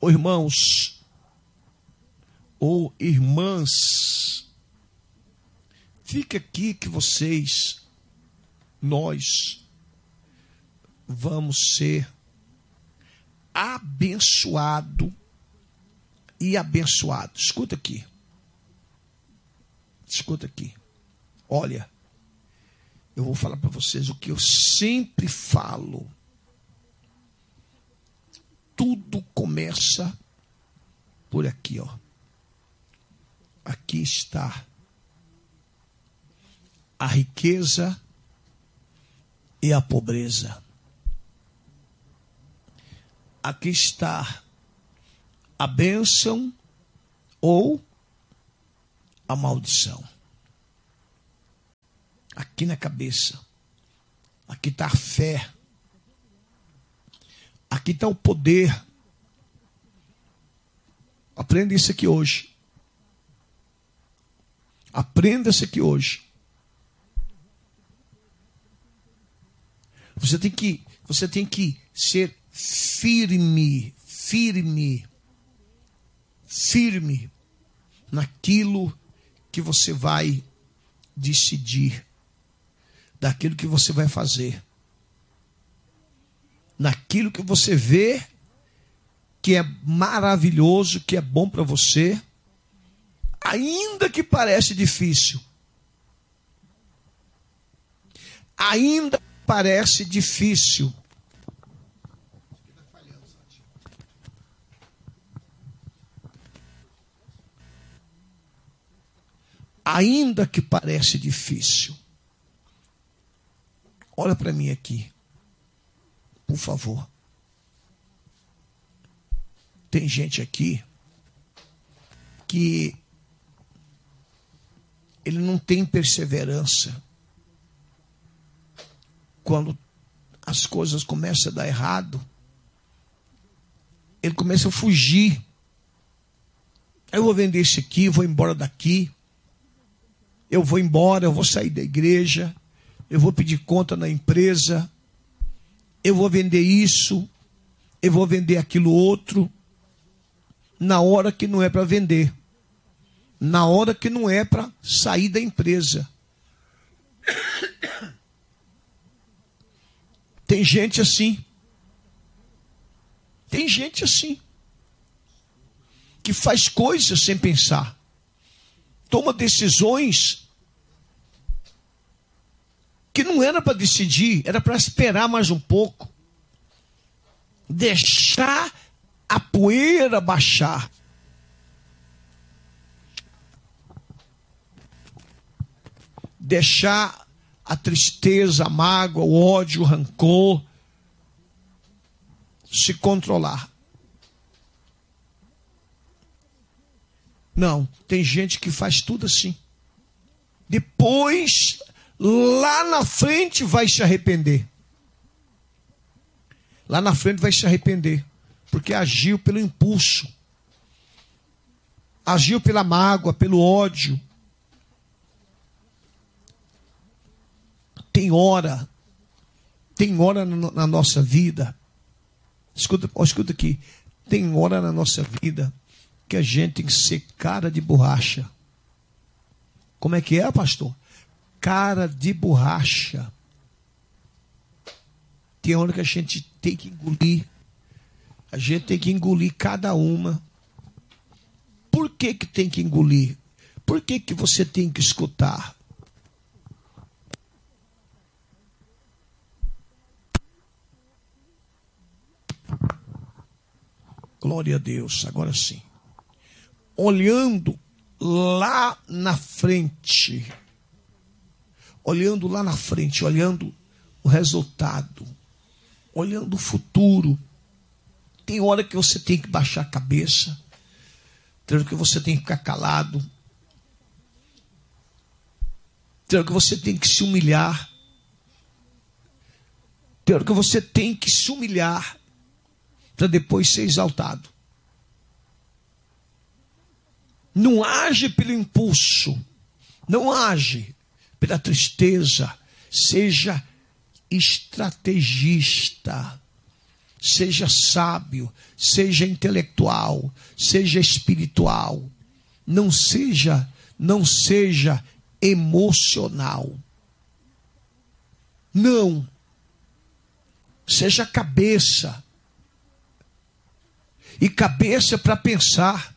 ou irmãos, ou irmãs, fica aqui que nós vamos ser abençoado e abençoado. Escuta aqui. Escuta aqui. Olha, eu vou falar para vocês o que eu sempre falo. Tudo começa por aqui, ó. Aqui está a riqueza e a pobreza. Aqui está a bênção ou a maldição. Aqui na cabeça. Aqui está a fé. Aqui está o poder. Aprenda isso aqui hoje. Aprenda isso aqui hoje. Você tem que ser firme naquilo que você vai decidir, daquilo que você vai fazer, naquilo que você vê que é maravilhoso, que é bom para você, ainda que parece difícil. Ainda parece difícil. Ainda que parece difícil. Olha para mim aqui. Por favor. Tem gente aqui que ele não tem perseverança. Quando as coisas começam a dar errado, ele começa a fugir. Eu vou vender isso aqui, vou embora daqui. Eu vou embora, eu vou sair da igreja. Eu vou pedir conta na empresa. Eu vou vender isso. Eu vou vender aquilo outro. Na hora que não é para vender. Na hora que não é para sair da empresa. Tem gente assim. Tem gente assim. Que faz coisas sem pensar. Toma decisões que não era para decidir, era para esperar mais um pouco. Deixar a poeira baixar. Deixar a tristeza, a mágoa, o ódio, o rancor se controlar. Não, tem gente que faz tudo assim. Depois, lá na frente vai se arrepender. Lá na frente vai se arrepender. Porque agiu pelo impulso. Agiu pela mágoa, pelo ódio. Tem hora na nossa vida. Escuta aqui. Tem hora na nossa vida que a gente tem que ser cara de borracha. Como é que é, pastor? Cara de borracha. Tem hora que a gente tem que engolir. A gente tem que engolir cada uma. Por que tem que engolir? Por que você tem que escutar? Glória a Deus, agora sim. Olhando lá na frente. Olhando lá na frente, olhando o resultado. Olhando o futuro. Tem hora que você tem que baixar a cabeça. Tem hora que você tem que ficar calado. Tem hora que você tem que se humilhar. Tem hora que você tem que se humilhar para depois ser exaltado. Não age pelo impulso. Não age pela tristeza. Seja estrategista. seja sábio, seja intelectual, seja espiritual. Não seja emocional. Não. Seja cabeça. E cabeça para pensar.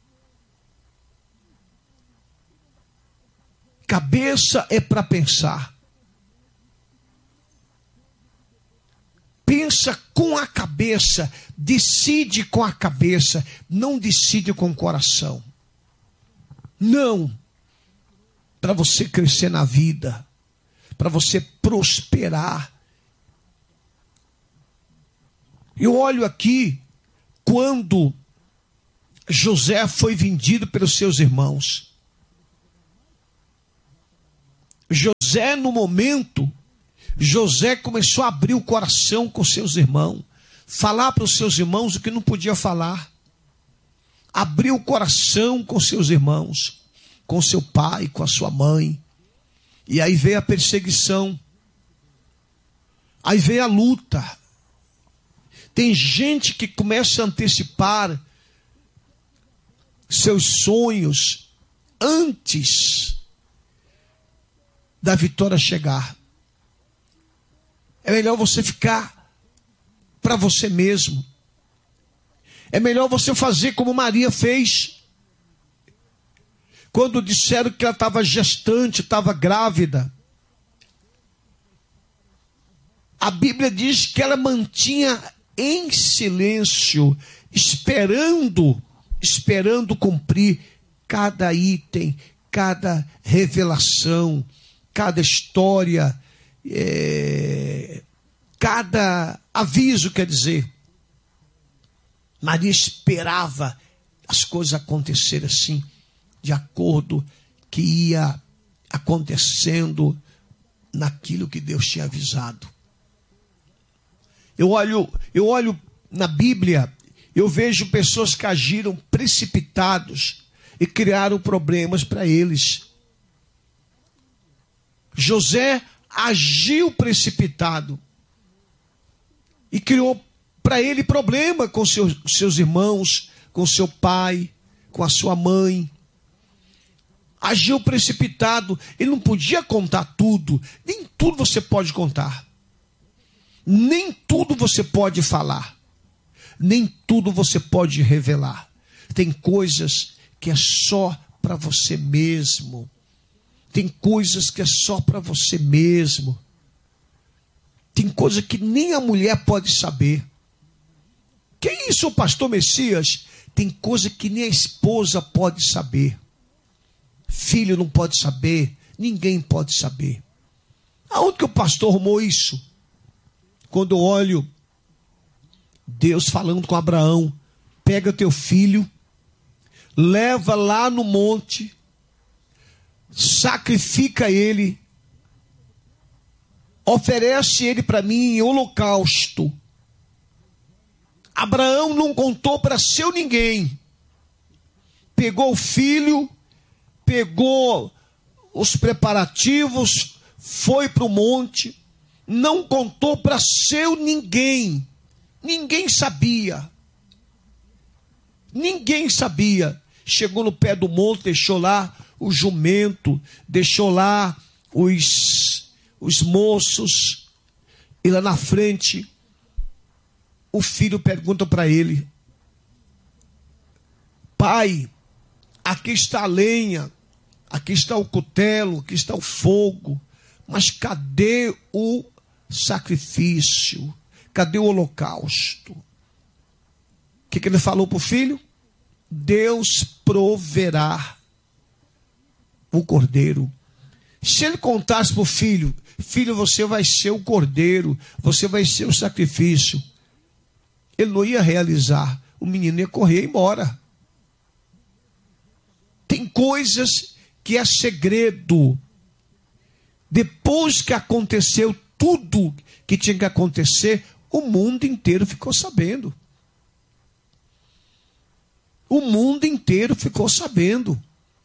Cabeça é para pensar. Pensa com a cabeça, decide com a cabeça, não decide com o coração. Não. Para você crescer na vida, para você prosperar. Eu olho aqui quando José foi vendido pelos seus irmãos. José, no momento, José começou a abrir o coração com seus irmãos, falar para os seus irmãos o que não podia falar. Abriu o coração com seus irmãos, com seu pai, com a sua mãe. E aí veio a perseguição. Aí veio a luta. Tem gente que começa a antecipar seus sonhos antes da vitória chegar. É melhor você ficar para você mesmo. É melhor você fazer como Maria fez. Quando disseram que ela estava gestante, estava grávida. A Bíblia diz que ela mantinha em silêncio, esperando cumprir cada item, cada revelação, cada história, cada aviso, quer dizer. Maria esperava as coisas acontecerem assim, de acordo que ia acontecendo naquilo que Deus tinha avisado. Eu olho na Bíblia, eu vejo pessoas que agiram precipitados e criaram problemas para eles. José agiu precipitado e criou para ele problema com seus irmãos, com seu pai, com a sua mãe. Agiu precipitado, ele não podia contar tudo, nem tudo você pode contar. Nem tudo você pode falar. Nem tudo você pode revelar. Tem coisas que é só para você mesmo. Tem coisas que é só para você mesmo. Tem coisa que nem a mulher pode saber. Que isso, pastor Messias? Tem coisa que nem a esposa pode saber. Filho não pode saber. Ninguém pode saber. Aonde que o pastor arrumou isso? Quando eu olho Deus falando com Abraão, pega teu filho, leva lá no monte, sacrifica ele, oferece ele para mim em holocausto. Abraão não contou para seu ninguém. Pegou o filho, pegou os preparativos, foi para o monte, não contou para seu ninguém. Ninguém sabia. Ninguém sabia. Chegou no pé do monte, deixou lá o jumento, deixou lá os moços. E lá na frente, o filho pergunta para ele: pai, aqui está a lenha, aqui está o cutelo, aqui está o fogo, mas cadê o sacrifício? Cadê o holocausto? O que ele falou para o filho? Deus proverá o cordeiro. Se ele contasse para o filho: filho, você vai ser o cordeiro, você vai ser o sacrifício, ele não ia realizar. O menino ia correr e ir embora. Tem coisas que é segredo. Depois que aconteceu tudo que tinha que acontecer, o mundo inteiro ficou sabendo. O mundo inteiro ficou sabendo.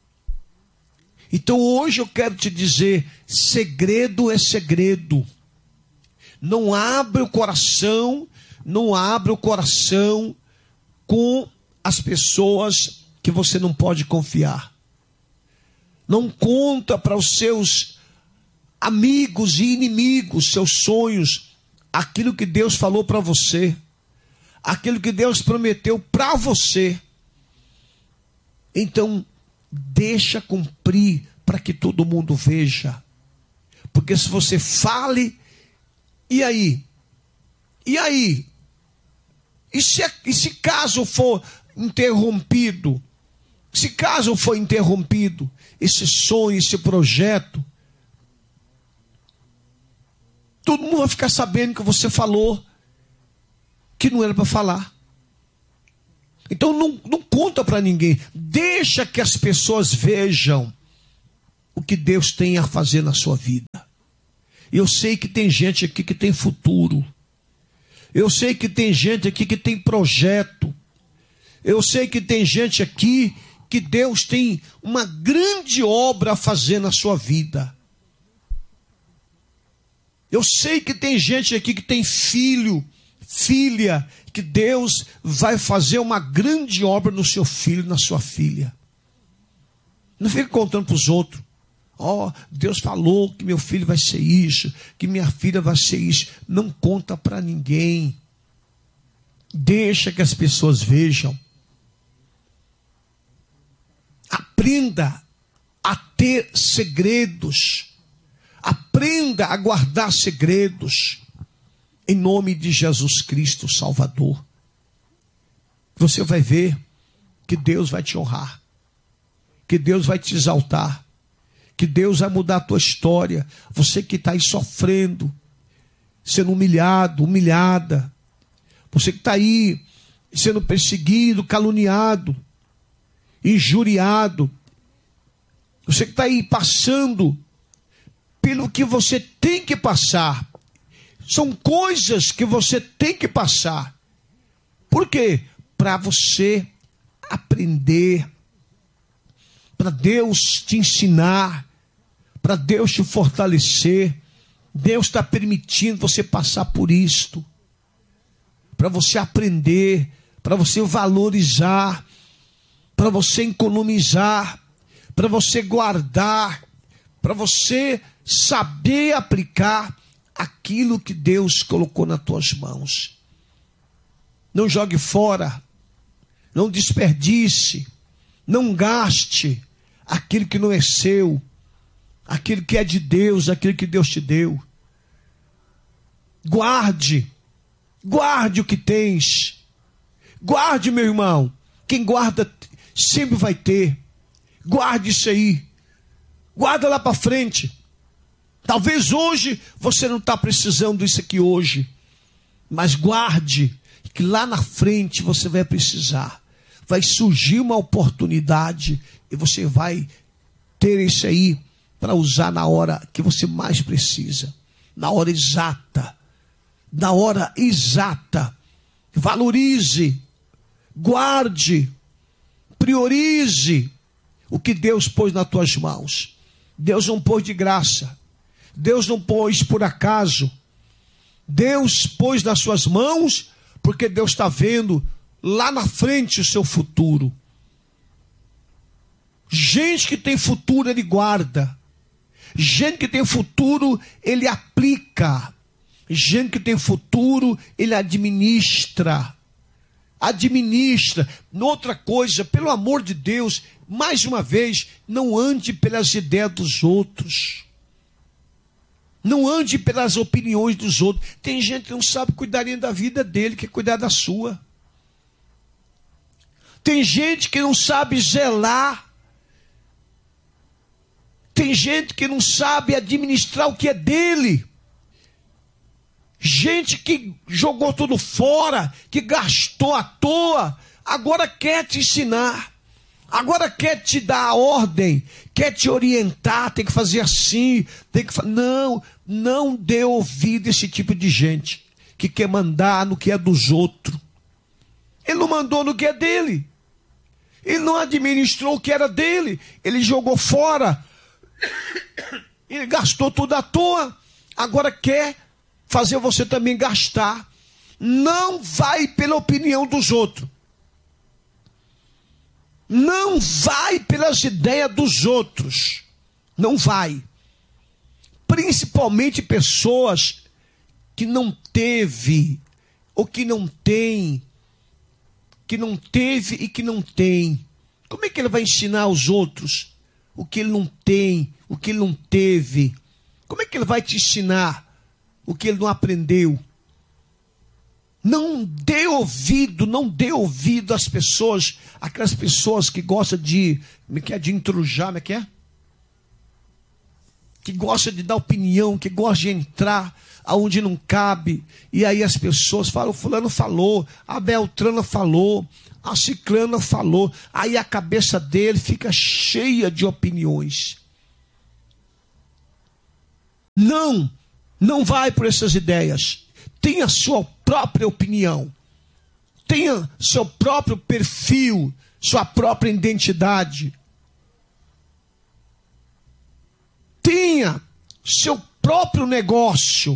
Então hoje eu quero te dizer: segredo é segredo. Não abre o coração, não abra o coração com as pessoas que você não pode confiar. Não conta para os seus amigos e inimigos, seus sonhos, aquilo que Deus falou para você, aquilo que Deus prometeu para você. Então, deixa cumprir para que todo mundo veja. Porque se você fale, e aí? E aí? E se caso for interrompido? Se caso for interrompido esse sonho, esse projeto, todo mundo vai ficar sabendo que você falou que não era para falar. Então não conta para ninguém. Deixa que as pessoas vejam o que Deus tem a fazer na sua vida. Eu sei que tem gente aqui que tem futuro. Eu sei que tem gente aqui que tem projeto. Eu sei que tem gente aqui que Deus tem uma grande obra a fazer na sua vida. Eu sei que tem gente aqui que tem filho, filha, que Deus vai fazer uma grande obra no seu filho, na sua filha. Não fique contando para os outros. Deus falou que meu filho vai ser isso, que minha filha vai ser isso. Não conta para ninguém. Deixa que as pessoas vejam. Aprenda a ter segredos. Aprenda a guardar segredos. Em nome de Jesus Cristo, Salvador. Você vai ver que Deus vai te honrar. Que Deus vai te exaltar. Que Deus vai mudar a tua história. Você que está aí sofrendo, sendo humilhado, humilhada. Você que está aí sendo perseguido, caluniado, injuriado. Você que está aí passando pelo que você tem que passar. São coisas que você tem que passar. Por quê? Para você aprender, para Deus te ensinar, para Deus te fortalecer. Deus está permitindo você passar por isto, para você aprender, para você valorizar, para você economizar, para você guardar, para você saber aplicar aquilo que Deus colocou nas tuas mãos. Não jogue fora, não desperdice, não gaste aquilo que não é seu, aquilo que é de Deus, aquilo que Deus te deu. Guarde o que tens. Guarde, meu irmão. Quem guarda sempre vai ter. Guarde isso aí. Guarda lá para frente. Talvez hoje você não está precisando disso aqui hoje. Mas guarde, que lá na frente você vai precisar. Vai surgir uma oportunidade e você vai ter isso aí para usar na hora que você mais precisa. Na hora exata. Na hora exata. Valorize, guarde, priorize o que Deus pôs nas tuas mãos. Deus não pôs de graça. Deus não pôs por acaso. Deus pôs nas suas mãos porque Deus está vendo lá na frente o seu futuro. Gente que tem futuro, ele guarda. Gente que tem futuro, ele aplica. Gente que tem futuro, ele administra. Administra. Outra coisa, pelo amor de Deus, mais uma vez, não ande pelas ideias dos outros. Não ande pelas opiniões dos outros. Tem gente que não sabe cuidar nem da vida dele, quer cuidar da sua. Tem gente que não sabe zelar. Tem gente que não sabe administrar o que é dele. Gente que jogou tudo fora, que gastou à toa, agora quer te ensinar. Agora quer te dar a ordem, quer te orientar, tem que fazer assim, tem que não dê ouvido a esse tipo de gente que quer mandar no que é dos outros. Ele não mandou no que é dele. Ele não administrou o que era dele. Ele jogou fora. Ele gastou tudo à toa. Agora quer fazer você também gastar. não vai pela opinião dos outros. Não vai pelas ideias dos outros. Não vai. Principalmente pessoas que não teve, ou que não tem, que não teve e que não tem. Como é que ele vai ensinar aos outros o que ele não tem, o que ele não teve? Como é que ele vai te ensinar o que ele não aprendeu? Não dê ouvido às pessoas, aquelas pessoas que gostam de intrujar, que gostam de dar opinião, que gostam de entrar aonde não cabe, e aí as pessoas falam, fulano falou, a Beltrana falou, a Ciclana falou, aí a cabeça dele fica cheia de opiniões. Não vai por essas ideias. Tenha sua própria opinião. Tenha seu próprio perfil, sua própria identidade. Tenha seu próprio negócio.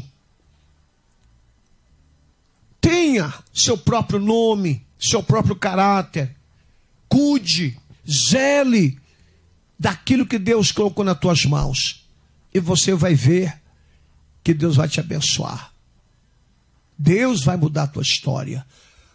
Tenha seu próprio nome, seu próprio caráter. Cuide, zele daquilo que Deus colocou nas tuas mãos. E você vai ver que Deus vai te abençoar. Deus vai mudar a tua história.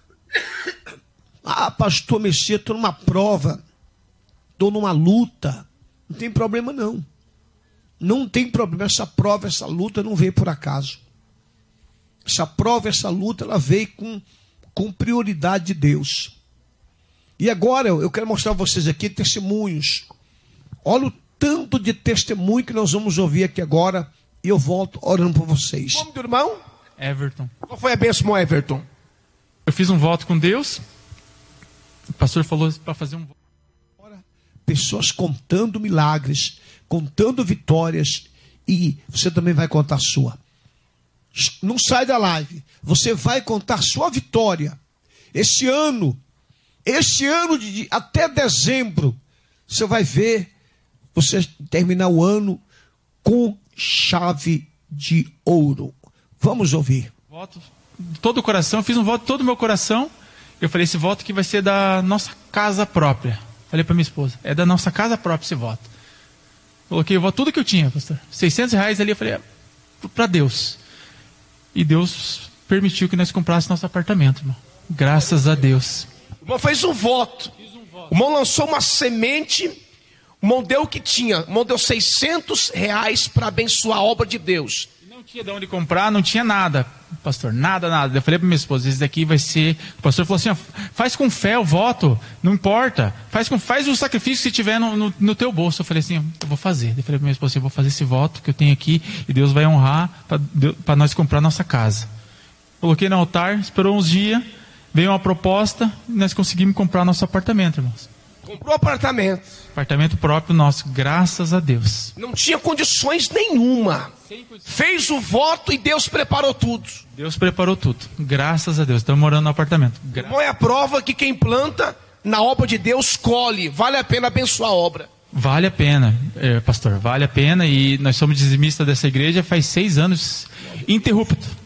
Ah, pastor Messias, estou numa prova, estou numa luta. Não tem problema não. Não tem problema. Essa prova, essa luta não veio por acaso. Essa prova, essa luta, ela veio com prioridade de Deus. E agora eu quero mostrar a vocês aqui testemunhos. Olha o tanto de testemunho que nós vamos ouvir aqui agora. E eu volto orando por vocês. O nome do irmão? Everton. Qual foi a bênção, irmão Everton? Eu fiz um voto com Deus. O pastor falou para fazer um voto. Pessoas contando milagres, contando vitórias. E você também vai contar a sua. Não sai da live. Você vai contar sua vitória. Esse ano até dezembro, você vai ver você terminar o ano com chave de ouro. Vamos ouvir. Voto de todo o coração, fiz um voto de todo o meu coração. Eu falei, esse voto aqui vai ser da nossa casa própria. Falei para minha esposa, é da nossa casa própria esse voto. Coloquei o voto, tudo que eu tinha, pastor. R$600 ali, eu falei, para Deus. E Deus permitiu que nós comprássemos nosso apartamento, irmão. Graças a Deus. O irmão fez um voto. O irmão lançou uma semente. O irmão deu o que tinha. O irmão deu R$600 para abençoar a obra de Deus. Não tinha de onde comprar, não tinha nada, pastor, nada. Eu falei para minha esposa, esse daqui vai ser... O pastor falou assim, ó, faz com fé o voto, não importa. Faz o sacrifício que tiver no teu bolso. Eu falei assim, eu vou fazer. Eu falei para minha esposa, eu vou fazer esse voto que eu tenho aqui e Deus vai honrar para nós comprar nossa casa. Coloquei no altar, esperou uns dias, veio uma proposta e nós conseguimos comprar nosso apartamento, irmãos. Comprou apartamento. Apartamento próprio nosso, graças a Deus. Não tinha condições nenhuma. Fez o voto e Deus preparou tudo. Deus preparou tudo, graças a Deus. Estamos morando no apartamento. Não é a prova que quem planta na obra de Deus colhe. Vale a pena abençoar a obra. Vale a pena, pastor, vale a pena. E nós somos dizimistas dessa igreja faz 6 anos, interrupto.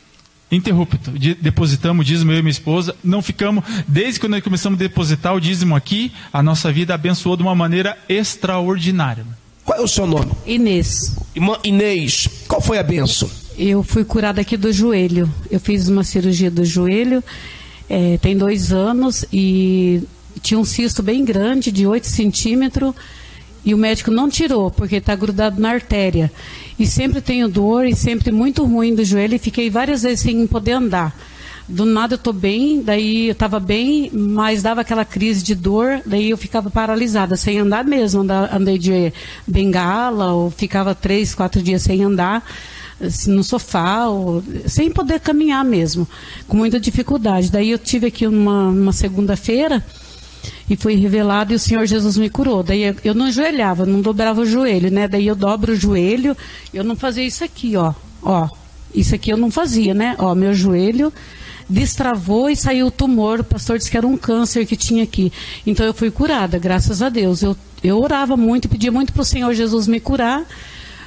Depositamos o dízimo, eu e minha esposa. Não ficamos, desde que nós começamos a depositar o dízimo aqui, a nossa vida abençoou de uma maneira extraordinária. Qual é o seu nome? Inês. Irmã Inês, qual foi a bênção? Eu fui curada aqui do joelho. Eu fiz uma cirurgia do joelho, tem 2 anos, e tinha um cisto bem grande, de 8 centímetros, e o médico não tirou, porque está grudado na artéria. E sempre tenho dor, e sempre muito ruim do joelho, e fiquei várias vezes sem poder andar. Do nada eu estou bem, daí eu estava bem, mas dava aquela crise de dor, daí eu ficava paralisada, sem andar mesmo. Andei de bengala, ou ficava 3, 4 dias sem andar no sofá, ou sem poder caminhar mesmo, com muita dificuldade. Daí eu tive aqui uma segunda-feira, e foi revelado, e o Senhor Jesus me curou. Daí eu não ajoelhava, não dobrava o joelho, né? Daí eu dobro o joelho, eu não fazia isso aqui, ó. Isso aqui eu não fazia, né? Ó, meu joelho destravou e saiu o tumor. O pastor disse que era um câncer que tinha aqui. Então eu fui curada, graças a Deus. Eu orava muito, pedia muito para o Senhor Jesus me curar,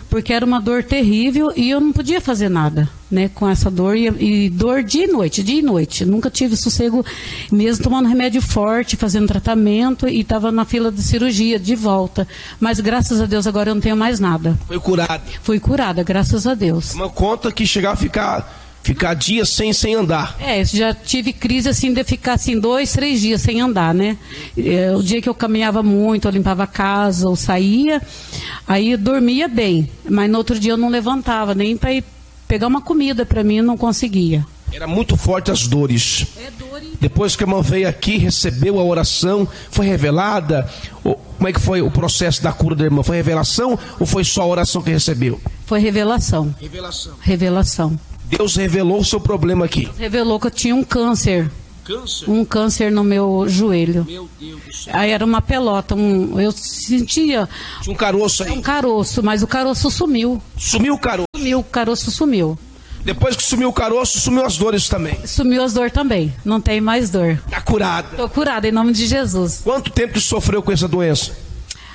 porque era uma dor terrível e eu não podia fazer nada, né, com essa dor, e dor dia e noite. Nunca tive sossego, mesmo tomando remédio forte, fazendo tratamento, e estava na fila de cirurgia, de volta. Mas graças a Deus agora eu não tenho mais nada. Foi curado. Fui curada, graças a Deus. Uma conta que chegava a ficar dias sem andar. Já tive crise assim de ficar assim 2, 3 dias sem andar, né? O dia que eu caminhava muito, eu limpava a casa, eu saía, aí eu dormia bem, mas no outro dia eu não levantava, nem para ir pegar uma comida para mim, eu não conseguia. Era muito forte as dores. Depois que a irmã veio aqui, recebeu a oração, foi revelada? Como é que foi o processo da cura da irmã? Foi revelação ou foi só a oração que recebeu? Foi revelação. Revelação. Deus revelou o seu problema aqui. Revelou que eu tinha um câncer. Câncer? Um câncer no meu joelho. Meu Deus do céu. Aí era uma pelota, eu sentia... Tinha um caroço aí. Um caroço, mas o caroço sumiu. Sumiu o caroço? Sumiu, o caroço sumiu. Depois que sumiu o caroço, sumiu as dores também. Sumiu as dores também, não tem mais dor. Está curada. Estou curada, em nome de Jesus. Quanto tempo que sofreu com essa doença?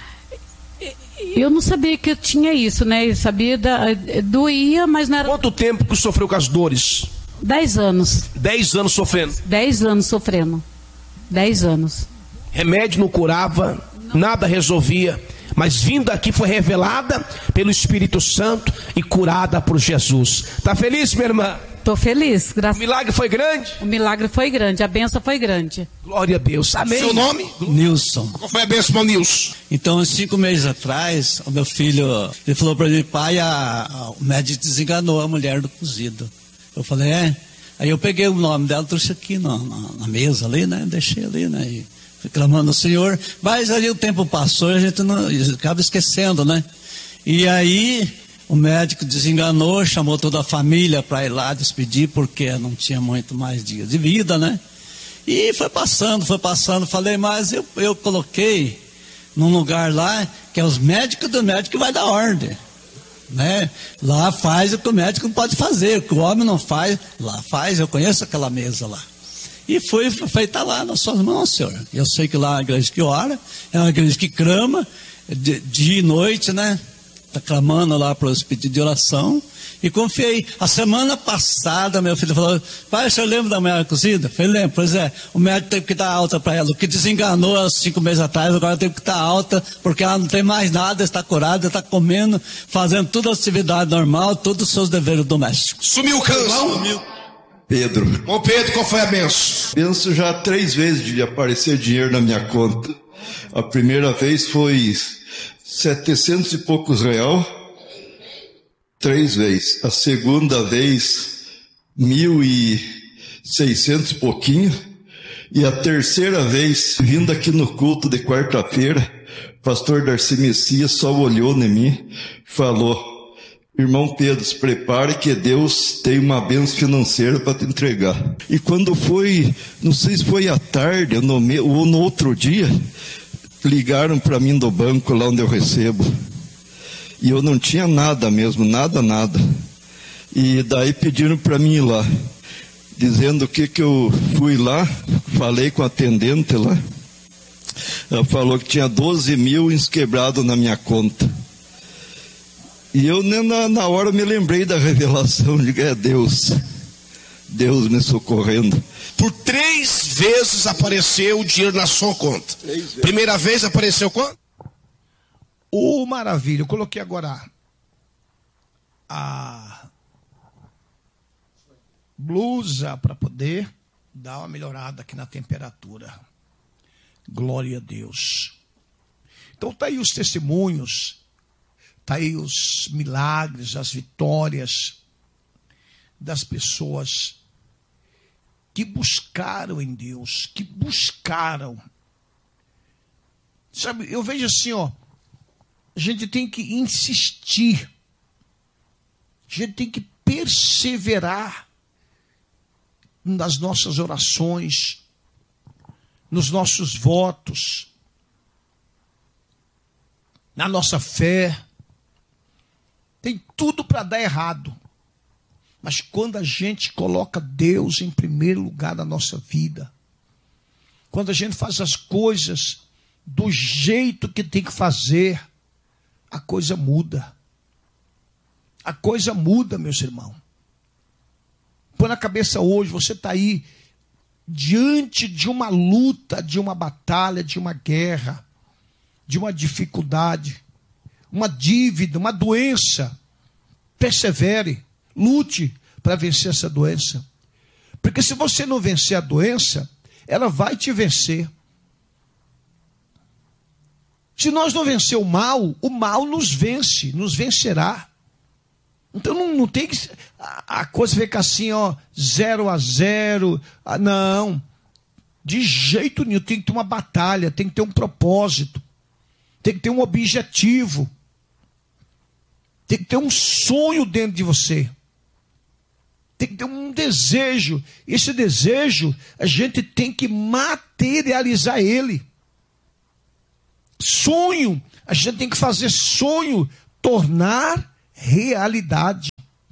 Eu não sabia que eu tinha isso, né? Eu sabia, doía, mas não era... Quanto tempo que sofreu com as dores? 10 anos. 10 anos sofrendo. 10 anos sofrendo. 10 anos. Remédio não curava, nada resolvia. Mas vindo aqui foi revelada pelo Espírito Santo e curada por Jesus. Está feliz, minha irmã? Estou feliz, graças. O milagre foi grande? O milagre foi grande, a bênção foi grande. Glória a Deus, amém. Seu nome? Nilson. Qual foi a bênção, irmão Nilson? Então, 5 meses atrás, o meu filho, ele falou para mim, pai, o médico desenganou a mulher do cozido. Eu falei, é? Aí eu peguei o nome dela, trouxe aqui na mesa ali, né? Deixei ali, né? E fui clamando ao Senhor, mas ali o tempo passou e a gente não acaba esquecendo, né? E aí o médico desenganou, chamou toda a família para ir lá despedir, porque não tinha muito mais dias de vida, né? E foi passando, falei, mas eu coloquei num lugar lá, que é os médicos do médico que vai dar ordem, né? Lá faz o que o médico não pode fazer, o que o homem não faz, lá faz, eu conheço aquela mesa lá. E foi feita lá nas suas mãos, Senhor. Eu sei que lá é uma igreja que ora, é uma igreja que clama, dia e noite, né? Está clamando lá para os pedidos de oração. E confiei. A semana passada, meu filho falou, pai, o senhor lembra da mulher cozida? Eu falei, lembro, pois é. O médico teve que dar alta para ela. O que desenganou há 5 meses atrás, agora teve que dar alta, porque ela não tem mais nada, está curada, está comendo, fazendo toda a atividade normal, todos os seus deveres domésticos. Sumiu o câncer. Sumiu. Pedro. Bom, Pedro, qual foi a bênção? Penso já 3 vezes de aparecer dinheiro na minha conta. A primeira vez foi 700 e poucos real, 3 vezes. A segunda vez 1.600 e pouquinho. E a terceira vez, vindo aqui no culto de quarta-feira, pastor Darcy Messias só olhou em mim, falou, irmão Pedro, se prepare que Deus tem uma bênção financeira para te entregar. E quando foi, não sei se foi à tarde ou no outro dia, ligaram para mim do banco lá onde eu recebo. E eu não tinha nada mesmo, nada. E daí pediram para mim ir lá, dizendo que eu fui lá, falei com a atendente lá. Ela falou que tinha 12 mil quebrados na minha conta. E eu na hora me lembrei da revelação, de que é Deus me socorrendo. Por 3 vezes apareceu o dinheiro na sua conta. Primeira vez apareceu quanto? Maravilha, eu coloquei agora a blusa para poder dar uma melhorada aqui na temperatura. Glória a Deus. Então tá aí os testemunhos, tá aí os milagres, as vitórias das pessoas que buscaram em Deus, que buscaram. Sabe, eu vejo assim, ó, a gente tem que insistir, a gente tem que perseverar nas nossas orações, nos nossos votos, na nossa fé. Tem tudo para dar errado. Mas quando a gente coloca Deus em primeiro lugar na nossa vida, quando a gente faz as coisas do jeito que tem que fazer, a coisa muda. a coisa muda, meus irmãos. Põe na cabeça hoje, você está aí diante de uma luta, de uma batalha, de uma guerra, de uma dificuldade, uma dívida, uma doença. Persevere, lute para vencer essa doença. Porque se você não vencer a doença, ela vai te vencer. Se nós não vencer o mal nos vence, nos vencerá. Então não tem que... A coisa fica assim, 0-0. Não. De jeito nenhum. Tem que ter uma batalha, tem que ter um propósito. Tem que ter um objetivo. Tem que ter um sonho dentro de você. Tem que ter um desejo. Esse desejo, a gente tem que materializar ele. Sonho. A gente tem que fazer sonho tornar realidade.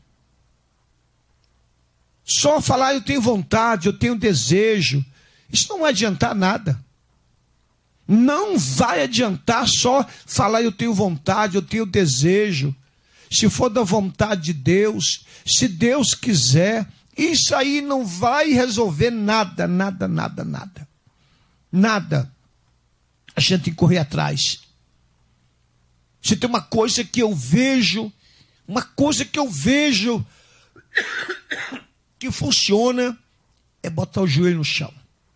Só falar eu tenho vontade, eu tenho desejo, isso não vai adiantar nada. Não vai adiantar só falar eu tenho vontade, eu tenho desejo. Se for da vontade de Deus, se Deus quiser, isso aí não vai resolver nada, nada, nada, nada. Nada. A gente tem que correr atrás. Se tem uma coisa que eu vejo, que funciona, é botar o joelho no chão.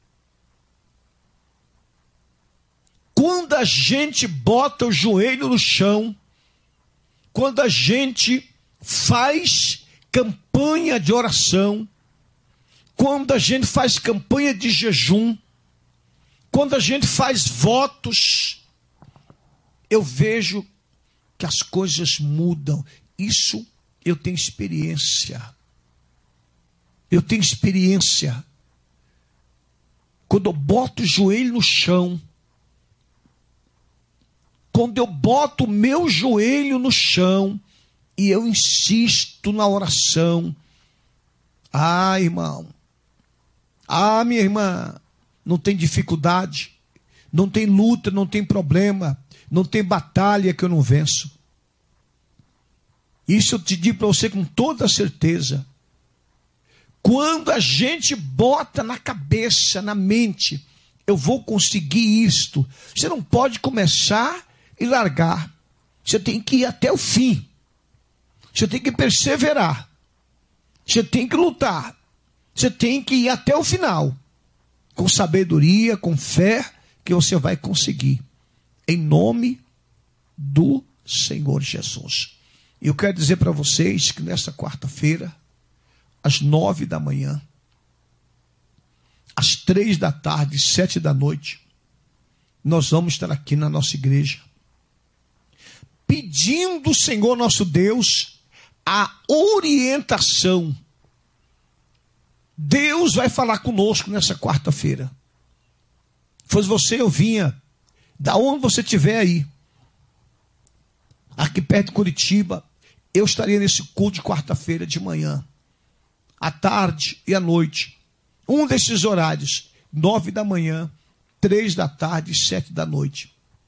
Quando a gente bota o joelho no chão, quando a gente faz campanha de oração, quando a gente faz campanha de jejum, quando a gente faz votos, eu vejo que as coisas mudam. Isso eu tenho experiência. Eu tenho experiência. Quando eu boto o joelho no chão, quando eu boto o meu joelho no chão e eu insisto na oração, irmão, minha irmã, não tem dificuldade, não tem luta, não tem problema, não tem batalha que eu não venço. Isso eu te digo para você com toda certeza. Quando a gente bota na cabeça, na mente, eu vou conseguir isto, você não pode começar e largar. Você tem que ir até o fim. Você tem que perseverar. Você tem que lutar. Você tem que ir até o final. Com sabedoria, com fé, que você vai conseguir. Em nome do Senhor Jesus. E eu quero dizer para vocês que nessa quarta-feira, às 9 da manhã, às 3 da tarde, 7 da noite, nós vamos estar aqui na nossa igreja, pedindo ao Senhor nosso Deus a orientação. Deus vai falar conosco nessa quarta-feira. Fosse você, eu vinha, da onde você estiver aí, aqui perto de Curitiba, eu estaria nesse culto de quarta-feira de manhã, à tarde e à noite. Um desses horários, 9 da manhã, 3 da tarde e 7 da noite.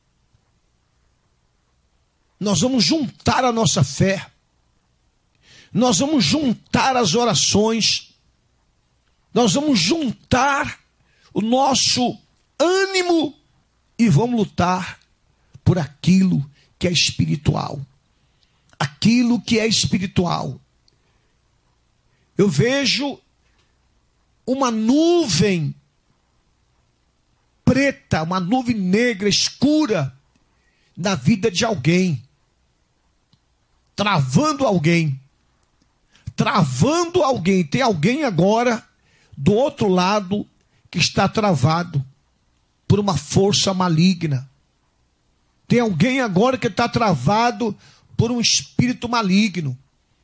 Nós vamos juntar a nossa fé. Nós vamos juntar as orações. Nós vamos juntar o nosso ânimo e vamos lutar por aquilo que é espiritual. Aquilo que é espiritual. Eu vejo uma nuvem preta, uma nuvem negra, escura, na vida de alguém. Travando alguém. Travando alguém. Tem alguém agora do outro lado que está travado por uma força maligna. Tem alguém agora que está travado por um espírito maligno,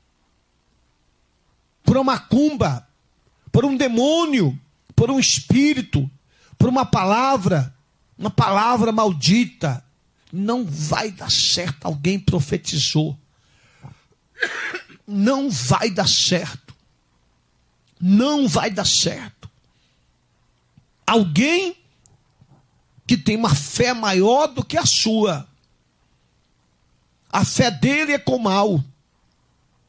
por uma macumba, por um demônio, por um espírito, por uma palavra maldita. Não vai dar certo. Alguém profetizou. Não vai dar certo. Não vai dar certo. Alguém que tem uma fé maior do que a sua. A fé dele é com mal.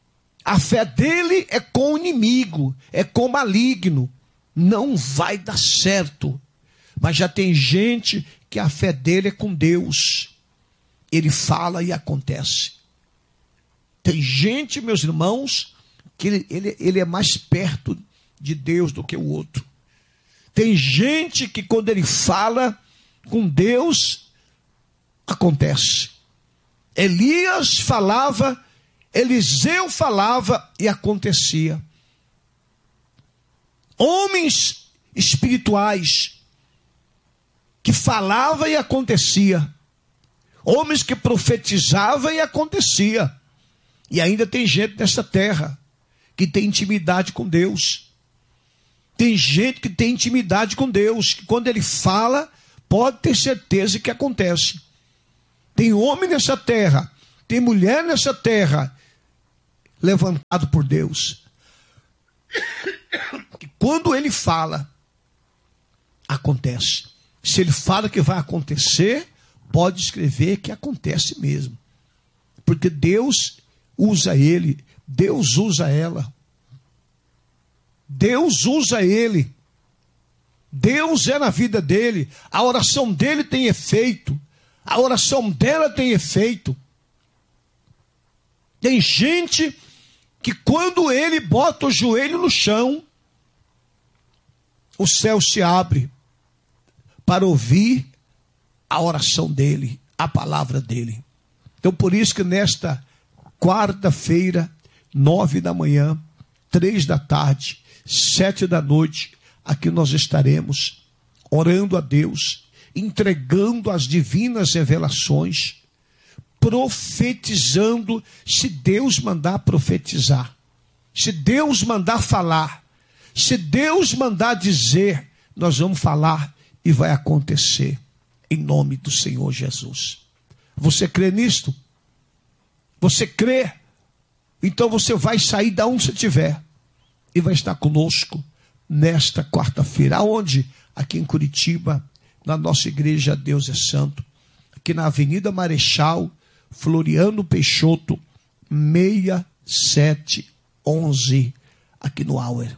A fé dele é com o inimigo, é com o maligno. Não vai dar certo. Mas já tem gente que a fé dele é com Deus. Ele fala e acontece. Tem gente, meus irmãos, que ele é mais perto de Deus do que o outro. Tem gente que quando ele fala com Deus, acontece. Elias falava, Eliseu falava e acontecia. Homens espirituais que falava e acontecia. Homens que profetizavam e acontecia. E ainda tem gente nessa terra que tem intimidade com Deus. Tem gente que tem intimidade com Deus, que quando ele fala, pode ter certeza que acontece. Tem homem nessa terra, tem mulher nessa terra, levantado por Deus. Que quando ele fala, acontece. Se ele fala que vai acontecer, pode escrever que acontece mesmo. Porque Deus usa ele, Deus usa ela. Deus usa ele. Deus é na vida dele. A oração dele tem efeito. A oração dela tem efeito. Tem gente que quando ele bota o joelho no chão, o céu se abre para ouvir a oração dele, a palavra dele. Então por isso que nesta quarta-feira, 9 da manhã, 3 da tarde, 7 da noite, aqui nós estaremos orando a Deus, entregando as divinas revelações, profetizando, se Deus mandar profetizar, se Deus mandar falar, se Deus mandar dizer, nós vamos falar e vai acontecer, em nome do Senhor Jesus. Você crê nisto? Você crê? Então você vai sair da onde você estiver e vai estar conosco nesta quarta-feira. Aonde? Aqui em Curitiba, na nossa igreja Deus é Santo, aqui na Avenida Marechal Floriano Peixoto, 6711, aqui no Auer.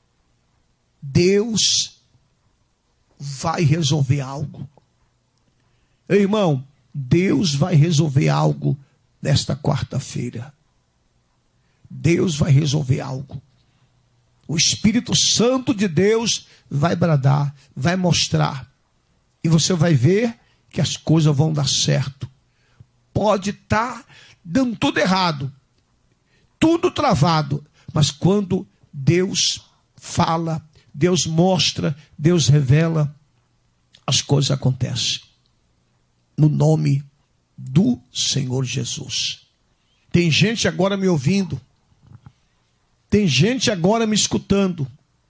Deus vai resolver algo. Irmão, Deus vai resolver algo nesta quarta-feira. Deus vai resolver algo. O Espírito Santo de Deus vai bradar, vai mostrar. E você vai ver que as coisas vão dar certo. Pode estar dando tudo errado, tudo travado. Mas quando Deus fala, Deus mostra, Deus revela, as coisas acontecem. No nome do Senhor Jesus. Tem gente agora me ouvindo. Tem gente agora me escutando.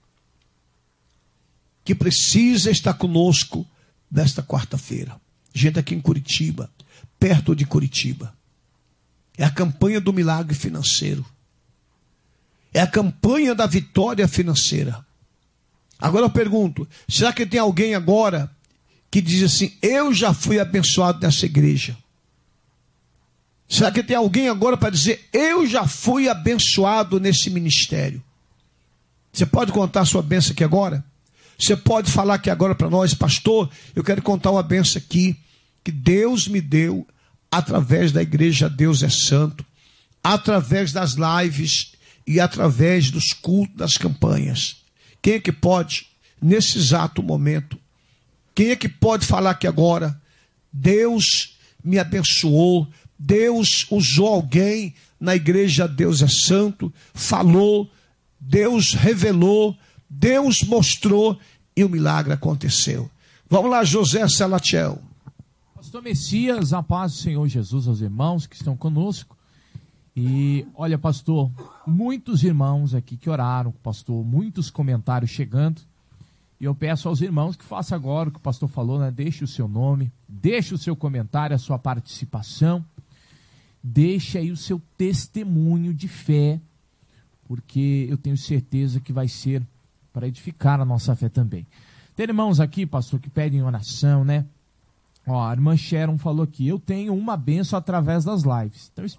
Que precisa estar conosco nesta quarta-feira. Gente aqui em Curitiba, perto de Curitiba. É a campanha do milagre financeiro. É a campanha da vitória financeira. Agora eu pergunto, será que tem alguém agora que diz assim, eu já fui abençoado nessa igreja? Será que tem alguém agora para dizer, eu já fui abençoado nesse ministério? Você pode contar a sua bênção aqui agora? Você pode falar aqui agora para nós, pastor, eu quero contar uma bênção aqui, que Deus me deu através da igreja Deus é Santo, através das lives e através dos cultos, das campanhas. Quem é que pode, nesse exato momento, quem é que pode falar aqui agora, Deus me abençoou, Deus usou alguém na igreja Deus é Santo, falou, Deus revelou, Deus mostrou e o milagre aconteceu. Vamos lá, José Salatiel. Pastor Messias, a paz do Senhor Jesus aos irmãos que estão conosco. E olha, pastor, muitos irmãos aqui que oraram, pastor, muitos comentários chegando. E eu peço aos irmãos que façam agora o que o pastor falou, né? Deixe o seu nome, deixe o seu comentário, a sua participação. Deixe aí o seu testemunho de fé, porque eu tenho certeza que vai ser para edificar a nossa fé também. Tem irmãos aqui, pastor, que pedem oração, né? Ó, a irmã Sharon falou aqui, eu tenho uma bênção através das lives. Então,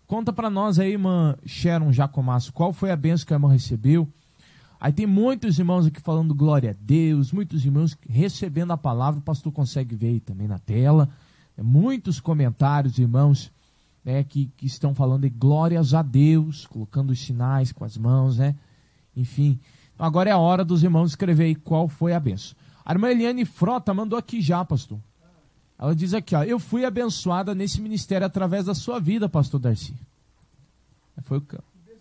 Conta para nós aí, irmã Sharon Jacomasso, qual foi a bênção que a irmã recebeu? Aí tem muitos irmãos aqui falando glória a Deus, muitos irmãos recebendo a palavra, o pastor consegue ver aí também na tela. Muitos comentários, irmãos, né, que estão falando de glórias a Deus, colocando os sinais com as mãos, né? Enfim, então agora é a hora dos irmãos escrever aí qual foi a bênção. A irmã Eliane Frota mandou aqui já, pastor. Ela diz aqui, ó, eu fui abençoada nesse ministério através da sua vida, pastor Darcy. Foi o que...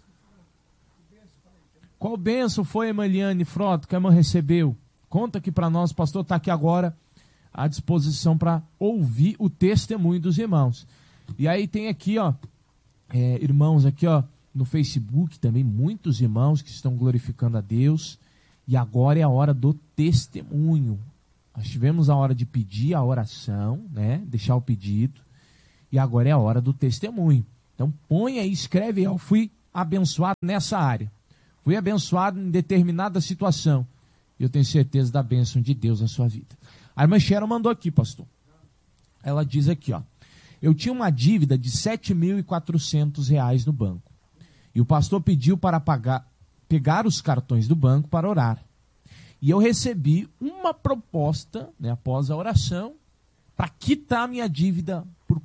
Qual bênção foi, irmã Eliane Frota, que a irmã recebeu? Conta aqui para nós, o pastor está aqui agora à disposição para ouvir o testemunho dos irmãos. E aí tem aqui, ó, irmãos aqui, ó, no Facebook também, muitos irmãos que estão glorificando a Deus. E agora é a hora do testemunho. Nós tivemos a hora de pedir a oração, né? Deixar o pedido. E agora é a hora do testemunho. Então põe aí, escreve aí, eu fui abençoado nessa área. Fui abençoado em determinada situação. E eu tenho certeza da bênção de Deus na sua vida. A irmã Sharon mandou aqui, pastor. Ela diz aqui, ó. Eu tinha uma dívida de R$ 7.400 no banco. E o pastor pediu para pegar os cartões do banco para orar. E eu recebi uma proposta, né, após a oração, para quitar a minha dívida por R$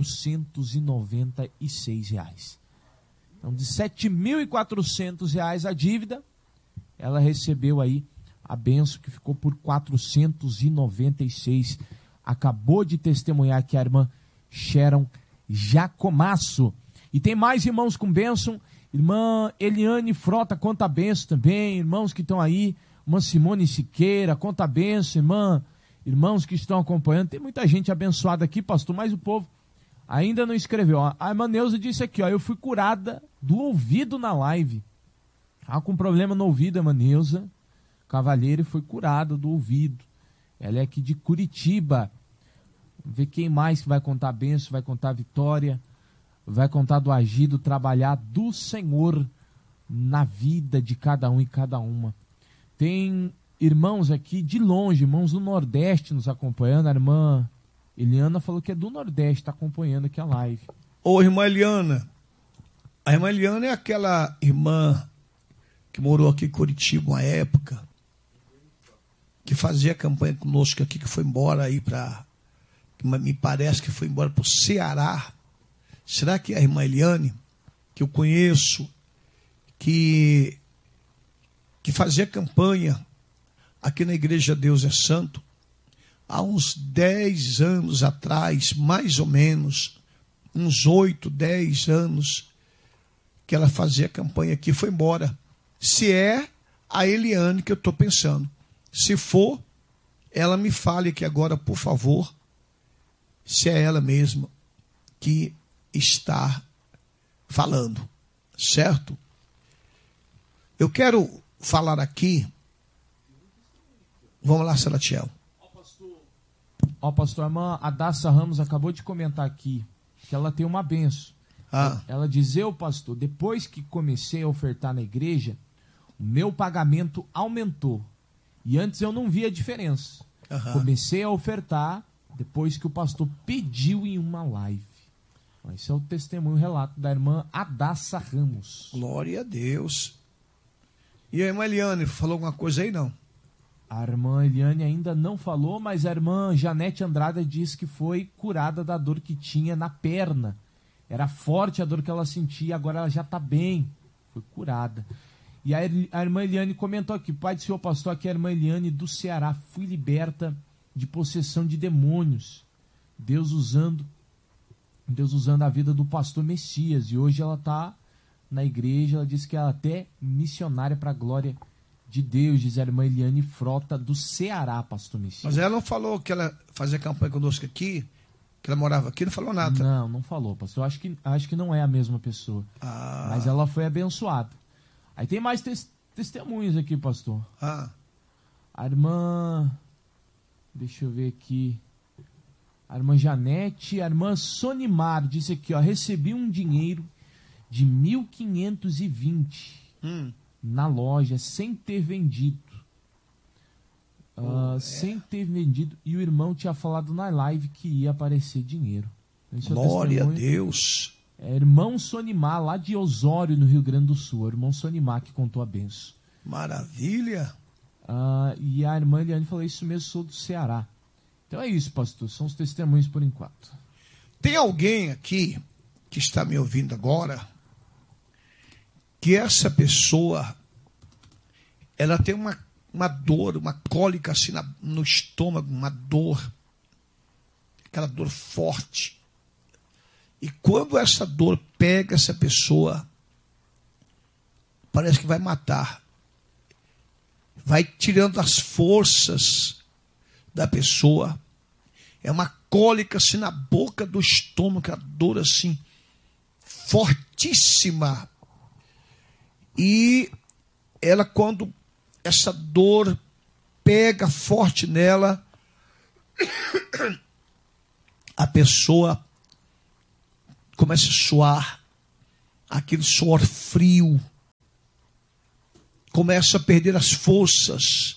496. Então, de R$ 7.400 a dívida, ela recebeu aí a bênção que ficou por 496. Acabou de testemunhar aqui a irmã Sharon Jacomasso. E tem mais irmãos com bênção. Irmã Eliane Frota conta a bênção também. Irmãos que estão aí. Irmã Simone Siqueira conta a bênção. Irmãos que estão acompanhando. Tem muita gente abençoada aqui, pastor, mas o povo ainda não escreveu. A irmã Neuza disse aqui, ó, eu fui curada do ouvido na live. Com problema no ouvido, a irmã Neuza Cavalheiro foi curada do ouvido. Ela é aqui de Curitiba. Vamos ver quem mais que vai contar a bênção, vai contar a vitória, vai contar do agir, do trabalhar do Senhor na vida de cada um e cada uma. Tem irmãos aqui de longe, irmãos do Nordeste nos acompanhando. A irmã Eliana falou que é do Nordeste, está acompanhando aqui a live. Ô, irmã Eliana, a irmã Eliana é aquela irmã que morou aqui em Curitiba uma época, que fazia campanha conosco aqui, que foi embora aí para... Me parece que foi embora para o Ceará. Será que é a irmã Eliane, que eu conheço, que fazia campanha aqui na Igreja Deus é Santo, há uns 10 anos atrás, mais ou menos, uns 8, 10 anos, que ela fazia campanha aqui, foi embora. Se é a Eliane que eu estou pensando. Se for, ela me fale aqui agora, por favor, se é ela mesma que está falando, certo? Eu quero falar aqui. Vamos lá, Salatiel. Ó, pastor, a irmã Adassa Ramos acabou de comentar aqui que ela tem uma benção. Ela diz, pastor, depois que comecei a ofertar na igreja, o meu pagamento aumentou. E antes eu não via diferença. Comecei a ofertar depois que o pastor pediu em uma live. Esse é o testemunho, o relato da irmã Adassa Ramos. Glória a Deus. E a irmã Eliane falou alguma coisa aí, não? A irmã Eliane ainda não falou, mas a irmã Janete Andrade disse que foi curada da dor que tinha na perna. Era forte a dor que ela sentia, agora ela já está bem. Foi curada. E a irmã Eliane comentou aqui, pai do senhor pastor, aqui é a irmã Eliane do Ceará, fui liberta de possessão de demônios. Deus usando a vida do pastor Messias. E hoje ela está na igreja, ela disse que ela é até missionária para a glória de Deus, diz a irmã Eliane Frota do Ceará, pastor Messias. Mas ela não falou que ela fazia campanha conosco aqui, que ela morava aqui, não falou nada. Não falou, pastor. Acho que não é a mesma pessoa. Mas ela foi abençoada. Aí tem mais testemunhos aqui, pastor. A irmã... Deixa eu ver aqui. A irmã Janete, a irmã Sonimar disse aqui, ó, recebi um dinheiro de 1.520 na loja, sem ter vendido. Sem ter vendido. E o irmão tinha falado na live que ia aparecer dinheiro. Então, glória a Deus. É irmão Sonimar, lá de Osório, no Rio Grande do Sul. É o irmão Sonimar que contou a benção. Maravilha. E a irmã Eliane falou, isso mesmo, sou do Ceará. Então é isso, pastor. São os testemunhos por enquanto. Tem alguém aqui que está me ouvindo agora que essa pessoa ela tem uma dor, uma cólica assim no estômago, uma dor, aquela dor forte. E quando essa dor pega essa pessoa, parece que vai matar. Vai tirando as forças da pessoa. É uma cólica assim na boca do estômago, a dor assim, fortíssima. E ela, quando essa dor pega forte nela, a pessoa começa a suar, aquele suor frio, começa a perder as forças.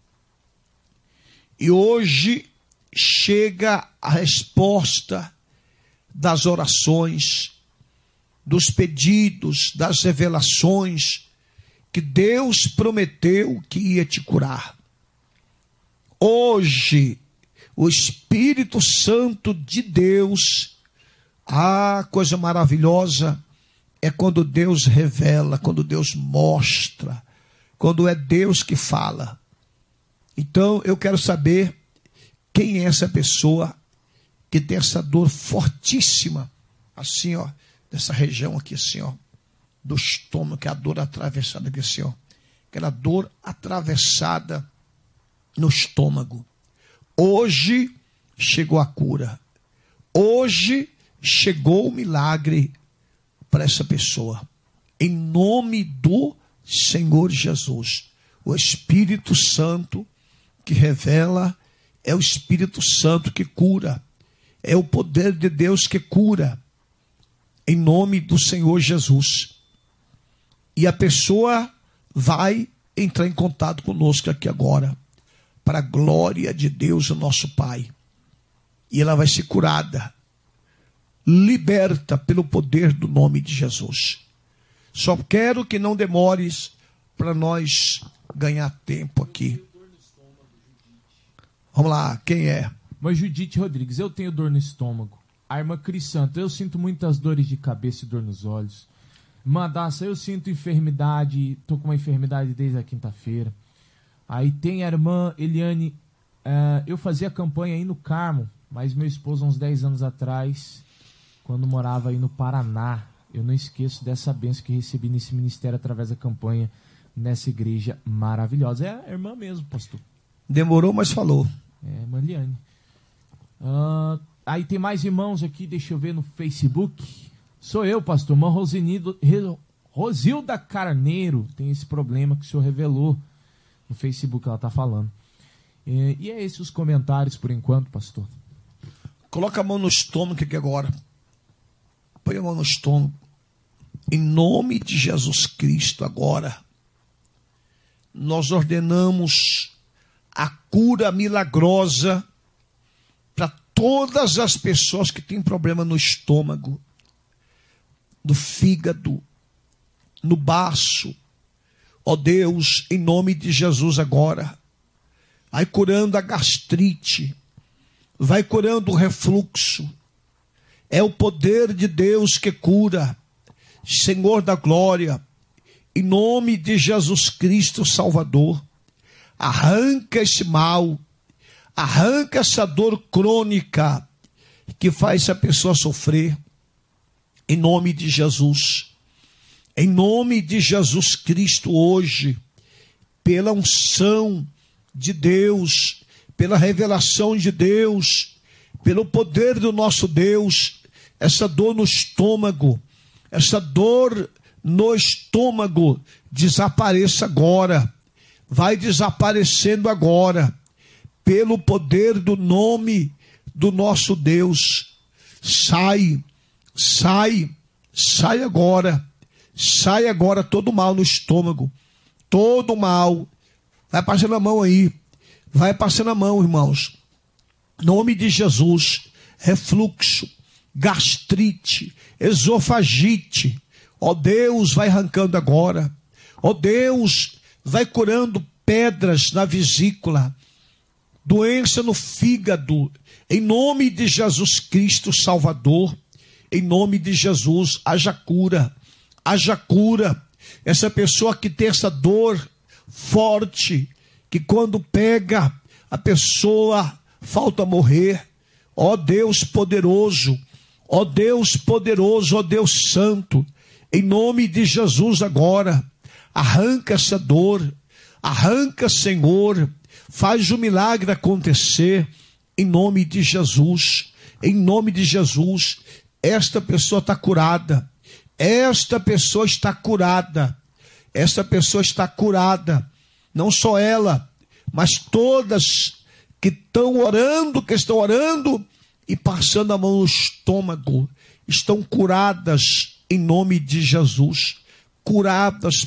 E hoje chega a resposta das orações, dos pedidos, das revelações que Deus prometeu que ia te curar. Hoje, o Espírito Santo de Deus, coisa maravilhosa é quando Deus revela, quando Deus mostra, quando é Deus que fala. Então, eu quero saber quem é essa pessoa que tem essa dor fortíssima, assim, ó, dessa região aqui, assim, ó, do estômago, que é a dor atravessada aqui, assim, ó, aquela dor atravessada no estômago. Hoje chegou a cura. Hoje chegou o milagre para essa pessoa. Em nome do Senhor Jesus. O Espírito Santo que revela é o Espírito Santo que cura. É o poder de Deus que cura. Em nome do Senhor Jesus. E a pessoa vai entrar em contato conosco aqui agora, para a glória de Deus, o nosso Pai. E ela vai ser curada, liberta pelo poder do nome de Jesus. Só quero que não demores para nós ganhar tempo aqui. Vamos lá, quem é? Mas Judite Rodrigues, eu tenho dor no estômago. A irmã Cris Santo, eu sinto muitas dores de cabeça e dor nos olhos. Irmã Daça, eu sinto enfermidade, tô com uma enfermidade desde a quinta-feira. Aí tem a irmã Eliane, eu fazia campanha aí no Carmo, mas meu esposo, uns 10 anos atrás, quando morava aí no Paraná, eu não esqueço dessa bênção que recebi nesse ministério através da campanha, nessa igreja maravilhosa. É a irmã mesmo, pastor. Demorou, mas falou. É, irmã Eliane. Aí tem mais irmãos aqui, deixa eu ver no Facebook. Sou eu, pastor, irmã Rosilda Carneiro, tem esse problema que o senhor revelou no Facebook, ela está falando. E é esses os comentários por enquanto, pastor. Coloca a mão no estômago aqui agora. Põe a mão no estômago. Em nome de Jesus Cristo agora, nós ordenamos a cura milagrosa para todas as pessoas que têm problema no estômago, no fígado, no baço. Ó Deus, em nome de Jesus agora, vai curando a gastrite, vai curando o refluxo. É o poder de Deus que cura. Senhor da glória, em nome de Jesus Cristo Salvador, arranca esse mal, arranca essa dor crônica que faz essa pessoa sofrer. Em nome de Jesus, em nome de Jesus Cristo hoje, pela unção de Deus, pela revelação de Deus, pelo poder do nosso Deus, essa dor no estômago, essa dor no estômago desapareça agora, vai desaparecendo agora, pelo poder do nome do nosso Deus. Sai agora todo mal no estômago, todo mal. Vai passando a mão aí, vai passando a mão, irmãos. Em nome de Jesus, refluxo, gastrite, esofagite. Ó Deus, vai arrancando agora. Ó Deus, vai curando pedras na vesícula, doença no fígado, em nome de Jesus Cristo Salvador, em nome de Jesus, haja cura, haja cura. Essa pessoa que tem essa dor forte, que quando pega a pessoa falta morrer, ó Deus poderoso, ó Deus poderoso, ó Deus santo, em nome de Jesus agora, arranca essa dor, arranca, Senhor, faz o milagre acontecer, em nome de Jesus, em nome de Jesus. Esta pessoa está curada, esta pessoa está curada, esta pessoa está curada, não só ela, mas todas que estão orando e passando a mão no estômago, estão curadas em nome de Jesus, curadas